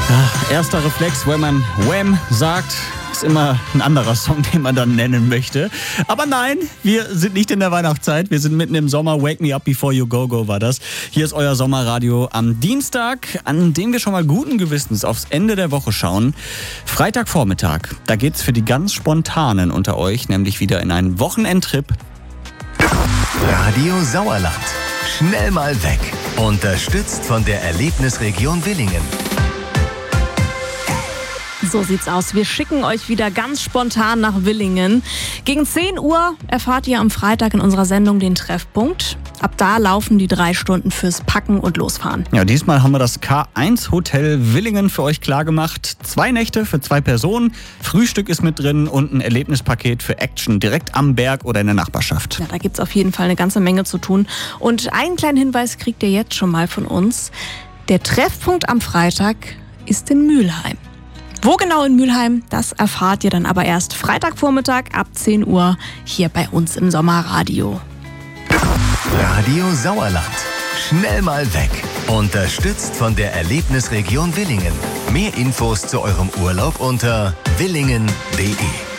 Erster Reflex, wenn man Wham sagt, ist immer ein anderer Song, den man dann nennen möchte. Aber nein, wir sind nicht in der Weihnachtszeit. Wir sind mitten im Sommer. Wake Me Up Before You Go Go war das. Hier ist euer Sommerradio am Dienstag, an dem wir schon mal guten Gewissens aufs Ende der Woche schauen. Freitagvormittag, da geht's für die ganz Spontanen unter euch nämlich wieder in einen Wochenendtrip. Radio Sauerland. Schnell mal weg. Unterstützt von der Erlebnisregion Willingen. So sieht's aus. Wir schicken euch wieder ganz spontan nach Willingen. Gegen 10 Uhr erfahrt ihr am Freitag in unserer Sendung den Treffpunkt. Ab da laufen die 3 Stunden fürs Packen und Losfahren. Ja, diesmal haben wir das K1 Hotel Willingen für euch klargemacht. 2 Nächte für 2 Personen. Frühstück ist mit drin und ein Erlebnispaket für Action direkt am Berg oder in der Nachbarschaft. Ja, da gibt's auf jeden Fall eine ganze Menge zu tun. Und einen kleinen Hinweis kriegt ihr jetzt schon mal von uns. Der Treffpunkt am Freitag ist in Mülheim. Wo genau in Mülheim, das erfahrt ihr dann aber erst Freitagvormittag ab 10 Uhr hier bei uns im Sommerradio. Radio Sauerland. Schnell mal weg. Unterstützt von der Erlebnisregion Willingen. Mehr Infos zu eurem Urlaub unter willingen.de.